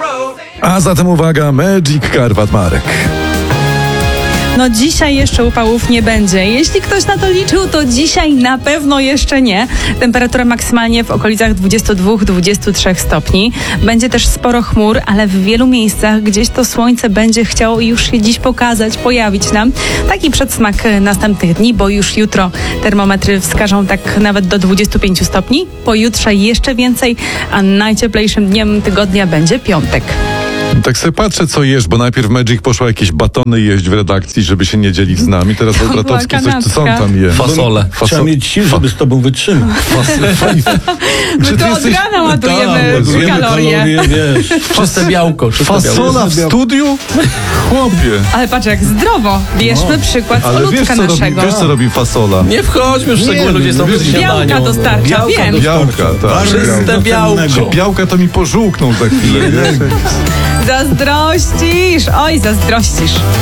A zatem uwaga, Magic Karpat Marek. No dzisiaj jeszcze upałów nie będzie. Jeśli ktoś na to liczył, to dzisiaj na pewno jeszcze nie. Temperatura maksymalnie w okolicach 22-23 stopni. Będzie też sporo chmur, ale w wielu miejscach gdzieś to słońce będzie chciało już się dziś pokazać, pojawić nam. Taki przedsmak następnych dni, bo już jutro termometry wskażą tak nawet do 25 stopni. Pojutrze jeszcze więcej, a najcieplejszym dniem tygodnia będzie piątek. Tak sobie patrzę, co jesz, bo najpierw Magic poszła jakieś batony jeść w redakcji, żeby się nie dzielić z nami. Teraz Olbratowski coś, co on tam je? Fasole. Trzeba mieć sił, żeby z tobą wytrzymać. My to od rana ładujemy kalorie. Wiesz. Czyste białko. Fasola w studiu? Chłopie. Ale patrz, jak zdrowo. Bierzmy przykład Ale Oludka naszego. wiesz, co robi fasola? Nie wchodźmy w szczegóły, ludzie są przy śniadaniu. Białka dostarcza, wiem. Białka, tak. Czyste białko. Białka to mi pożółkną za chwilę, wiesz? Zazdrościsz! Oj, zazdrościsz.